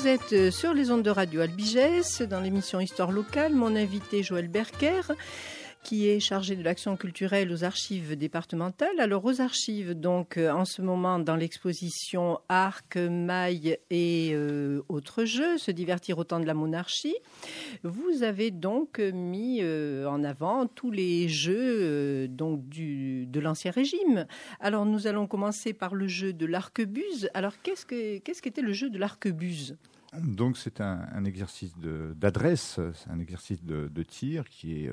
Vous êtes sur les ondes de Radio Albigès, dans l'émission Histoire locale. Mon invité Joël Berker, qui est chargé de l'action culturelle aux archives départementales. Alors aux archives, donc en ce moment dans l'exposition Arc, Maille et autres jeux, se divertir au temps de la monarchie, vous avez donc mis en avant tous les jeux de l'Ancien Régime. Alors nous allons commencer par le jeu de l'arquebuse. Alors qu'est-ce qu'était le jeu de l'arquebuse ? Donc c'est un exercice d'adresse, c'est un exercice de tir qui est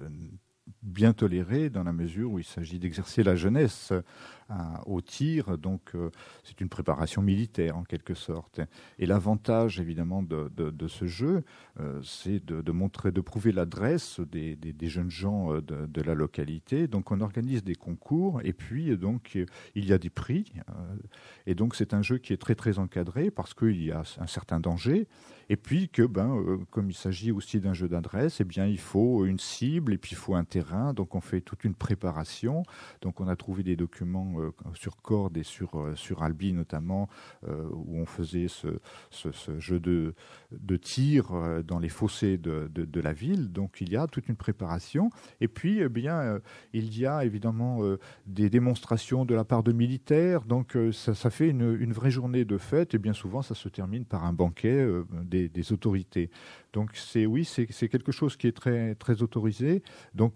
bien toléré dans la mesure où il s'agit d'exercer la jeunesse au tir. Donc c'est une préparation militaire en quelque sorte. Et l'avantage évidemment de ce jeu, c'est de prouver l'adresse des jeunes gens de la localité. Donc on organise des concours et puis donc il y a des prix. Et donc c'est un jeu qui est très très encadré parce qu'il y a un certain danger. Et puis que comme il s'agit aussi d'un jeu d'adresse, eh bien il faut une cible et puis il faut un terrain. Donc on fait toute une préparation. Donc on a trouvé des documents sur Corde et sur Albi notamment, où on faisait ce jeu de tir dans les fossés de la ville. Donc il y a toute une préparation. Et puis il y a évidemment des démonstrations de la part de militaires. Donc ça fait une vraie journée de fête. Et bien souvent ça se termine par un banquet des autorités. Donc c'est quelque chose qui est très, très autorisé. Donc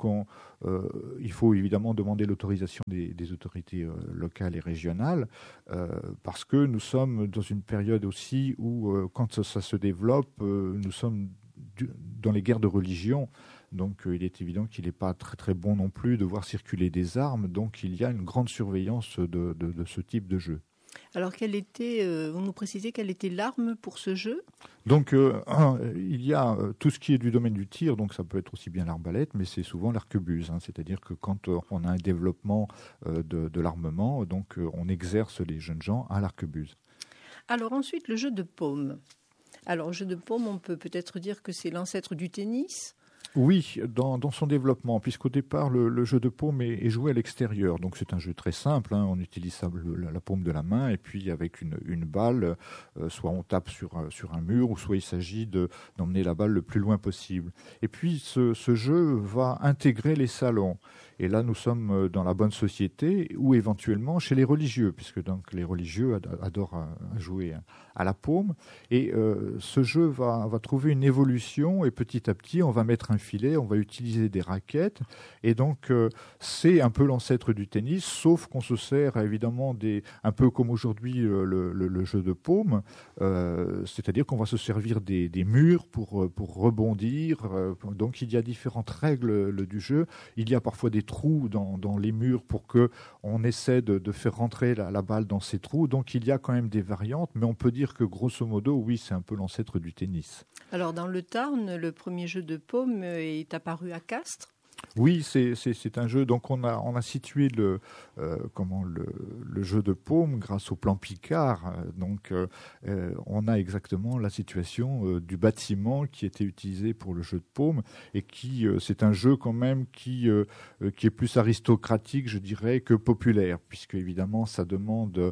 il faut évidemment demander l'autorisation des autorités locales et régionales parce que nous sommes dans une période aussi où quand ça se développe, nous sommes dans les guerres de religion. Donc il est évident qu'il n'est pas très, très bon non plus de voir circuler des armes. Donc il y a une grande surveillance de ce type de jeu. Alors, vous nous précisez quelle était l'arme pour ce jeu ? Donc, il y a tout ce qui est du domaine du tir, donc ça peut être aussi bien l'arbalète, mais c'est souvent l'arquebuse. C'est-à-dire que quand on a un développement de l'armement, donc on exerce les jeunes gens à l'arquebuse. Alors ensuite, le jeu de paume. Alors, le jeu de paume, on peut peut-être dire que c'est l'ancêtre du tennis ? Oui, dans son développement, puisqu'au départ, le jeu de paume est joué à l'extérieur. Donc c'est un jeu très simple, on utilise la paume de la main et puis avec une balle, soit on tape sur un mur ou soit il s'agit d'emmener la balle le plus loin possible. Et puis ce jeu va intégrer les salons. Et là, nous sommes dans la bonne société ou éventuellement chez les religieux, puisque donc les religieux adorent jouer à la paume. Et ce jeu va trouver une évolution et petit à petit, on va mettre un filet, on va utiliser des raquettes. Et donc, c'est un peu l'ancêtre du tennis, sauf qu'on se sert évidemment un peu comme aujourd'hui le jeu de paume, c'est-à-dire qu'on va se servir des murs pour rebondir. Donc, il y a différentes règles du jeu. Il y a parfois des trous dans les murs pour qu'on essaie de faire rentrer la balle dans ces trous. Donc, il y a quand même des variantes, mais on peut dire que grosso modo, oui, c'est un peu l'ancêtre du tennis. Alors, dans le Tarn, le premier jeu de paume est apparu à Castres. Oui, c'est un jeu. Donc on a situé le jeu de paume grâce au plan Picard. Donc on a exactement la situation du bâtiment qui était utilisé pour le jeu de paume et qui c'est un jeu quand même qui est plus aristocratique, je dirais, que populaire, puisque évidemment ça demande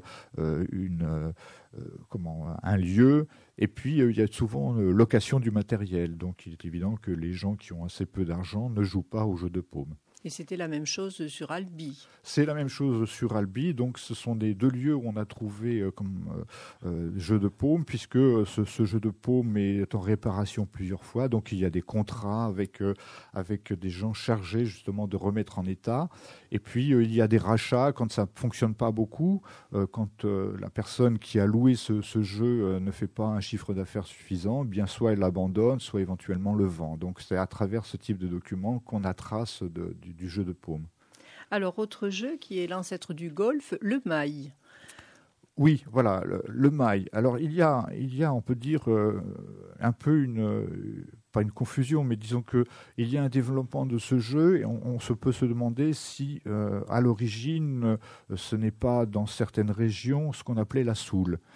un lieu. Et puis, il y a souvent location du matériel. Donc, il est évident que les gens qui ont assez peu d'argent ne jouent pas au jeu de paume. Et c'était la même chose sur Albi. C'est la même chose sur Albi. Donc, ce sont des deux lieux où on a trouvé jeu de paume, puisque ce jeu de paume est en réparation plusieurs fois. Donc, il y a des contrats avec des gens chargés justement de remettre en état. Et puis, il y a des rachats quand ça ne fonctionne pas beaucoup, quand la personne qui a loué ce jeu ne fait pas un chiffre d'affaires suffisant, bien soit elle l'abandonne, soit éventuellement le vend. Donc, c'est à travers ce type de document qu'on a trace du jeu de paume. Alors, autre jeu qui est l'ancêtre du golf, le maille. Oui, voilà, le maille. Alors, il y a, on peut dire, un peu pas une confusion, mais disons qu'il y a un développement de ce jeu et on peut se demander si, à l'origine, ce n'est pas dans certaines régions ce qu'on appelait la soule.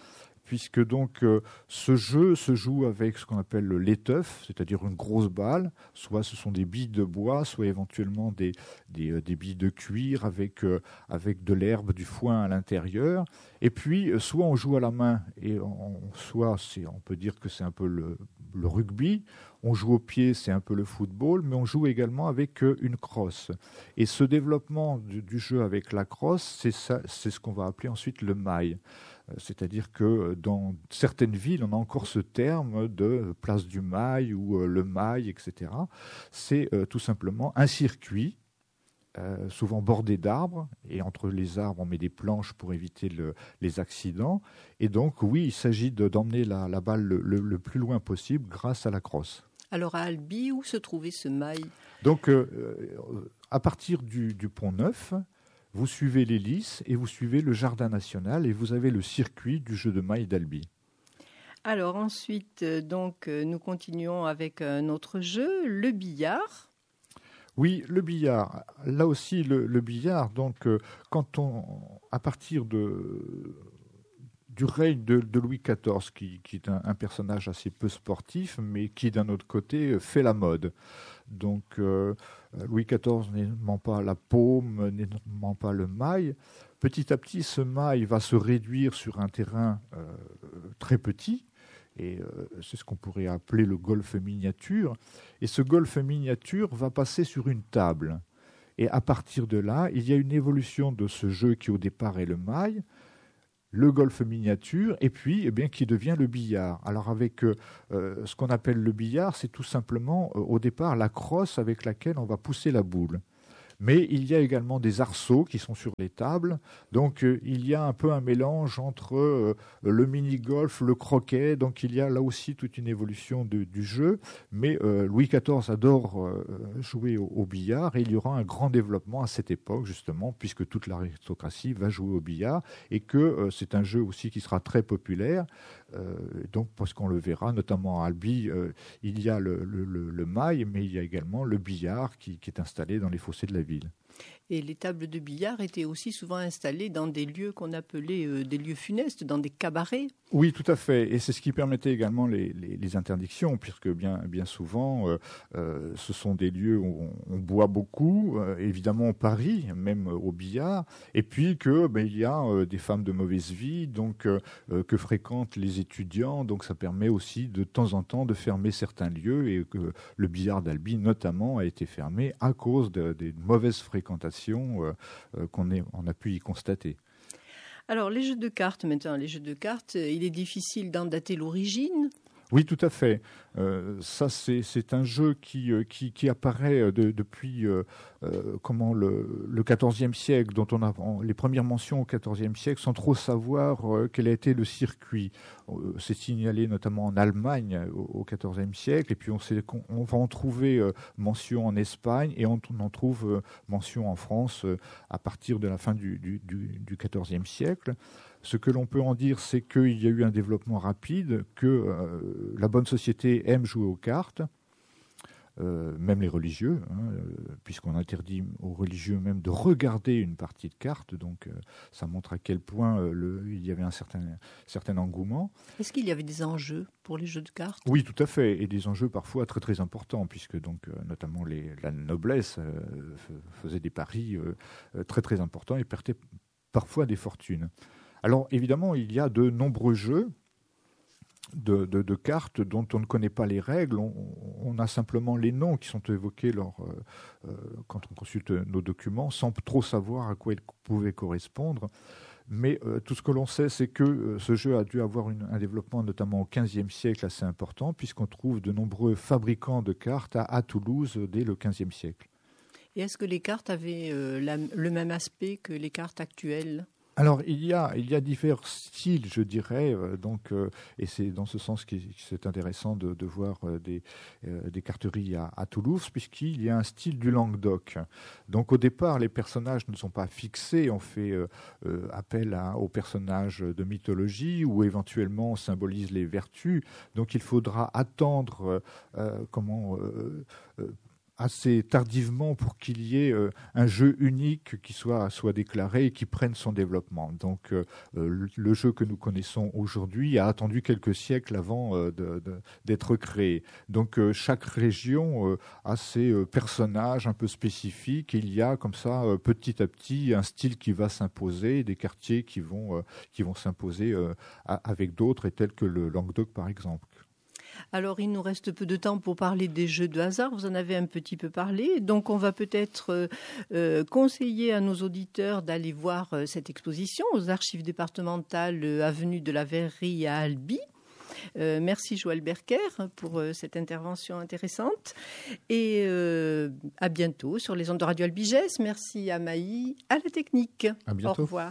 puisque donc ce jeu se joue avec ce qu'on appelle l'éteuf, c'est-à-dire une grosse balle, soit ce sont des billes de bois, soit éventuellement des billes de cuir avec de l'herbe, du foin à l'intérieur. Et puis, soit on joue à la main, et soit on peut dire que c'est un peu le rugby, on joue au pied, c'est un peu le football, mais on joue également avec une crosse. Et ce développement du jeu avec la crosse, c'est ce qu'on va appeler ensuite le mail. C'est-à-dire que dans certaines villes, on a encore ce terme de place du mail ou le mail, etc. C'est tout simplement un circuit, souvent bordé d'arbres, et entre les arbres, on met des planches pour éviter les accidents. Et donc, oui, il s'agit d'emmener la balle le plus loin possible grâce à la crosse. Alors, à Albi, où se trouvait ce mail ? Donc, à partir du Pont Neuf, vous suivez les Lys et vous suivez le Jardin National et vous avez le circuit du jeu de maille d'Albi. Alors ensuite, nous continuons avec un autre jeu, le billard. Oui, le billard. Là aussi, le billard, donc, à partir du règne de Louis XIV, qui est un personnage assez peu sportif, mais qui, d'un autre côté, fait la mode. Donc, Louis XIV n'aimant pas la paume, n'aimant pas le mail, petit à petit, ce mail va se réduire sur un terrain très petit, et c'est ce qu'on pourrait appeler le golf miniature. Et ce golf miniature va passer sur une table. Et à partir de là, il y a une évolution de ce jeu qui, au départ, est le mail, le golf miniature, et puis qui devient le billard. Alors avec ce qu'on appelle le billard, c'est tout simplement au départ la crosse avec laquelle on va pousser la boule. Mais il y a également des arceaux qui sont sur les tables. Donc il y a un peu un mélange entre le mini-golf, le croquet. Donc il y a là aussi toute une évolution du jeu. Mais Louis XIV adore jouer au billard et il y aura un grand développement à cette époque justement puisque toute l'aristocratie va jouer au billard et que c'est un jeu aussi qui sera très populaire. Donc parce qu'on le verra notamment à Albi, il y a le mail mais il y a également le billard qui est installé dans les fossés de la ville. Et les tables de billard étaient aussi souvent installées dans des lieux qu'on appelait des lieux funestes, dans des cabarets. Oui, tout à fait. Et c'est ce qui permettait également les interdictions, puisque bien souvent, ce sont des lieux où on boit beaucoup, évidemment au Paris, même au billard, et puis il y a des femmes de mauvaise vie, donc que fréquentent les étudiants. Donc ça permet aussi de temps en temps de fermer certains lieux, et que le billard d'Albi notamment a été fermé à cause des mauvaises fréquentations qu'on a pu y constater. Alors, les jeux de cartes, maintenant, il est difficile d'en dater l'origine. Oui, tout à fait. Ça, c'est un jeu qui apparaît depuis le XIVe siècle, dont on a les premières mentions au XIVe siècle, sans trop savoir quel a été le circuit. C'est signalé notamment en Allemagne au XIVe siècle, et puis on va en trouver mention en Espagne, et on en trouve mention en France à partir de la fin du XIVe siècle. Ce que l'on peut en dire, c'est qu'il y a eu un développement rapide, que la bonne société aime jouer aux cartes, même les religieux, puisqu'on interdit aux religieux même de regarder une partie de cartes. Donc ça montre à quel point il y avait un certain engouement. Est-ce qu'il y avait des enjeux pour les jeux de cartes ? Oui, tout à fait, et des enjeux parfois très très importants, puisque donc notamment la noblesse faisait des paris très très importants et perdait parfois des fortunes. Alors évidemment, il y a de nombreux jeux de cartes dont on ne connaît pas les règles. On a simplement les noms qui sont évoqués quand on consulte nos documents, sans trop savoir à quoi ils pouvaient correspondre. Mais tout ce que l'on sait, c'est que ce jeu a dû avoir un développement, notamment au XVe siècle, assez important, puisqu'on trouve de nombreux fabricants de cartes à Toulouse dès le XVe siècle. Et est-ce que les cartes avaient le même aspect que les cartes actuelles ? Alors, il y a divers styles, je dirais, et c'est dans ce sens que c'est intéressant de voir des carteries à Toulouse, puisqu'il y a un style du Languedoc. Donc, au départ, les personnages ne sont pas fixés, on fait appel aux personnages de mythologie, ou éventuellement on symbolise les vertus. Donc, il faudra attendre assez tardivement pour qu'il y ait un jeu unique qui soit déclaré et qui prenne son développement. Donc le jeu que nous connaissons aujourd'hui a attendu quelques siècles avant d'être créé. Donc chaque région a ses personnages un peu spécifiques. Il y a comme ça petit à petit un style qui va s'imposer, des quartiers qui vont s'imposer avec d'autres, et tels que le Languedoc par exemple. Alors, il nous reste peu de temps pour parler des jeux de hasard. Vous en avez un petit peu parlé. Donc, on va peut-être conseiller à nos auditeurs d'aller voir cette exposition aux archives départementales avenue de la Verrerie à Albi. Merci Joël Berker pour cette intervention intéressante. Et à bientôt sur les ondes de Radio Albigès. Merci à Maï, à la technique. À bientôt. Au revoir.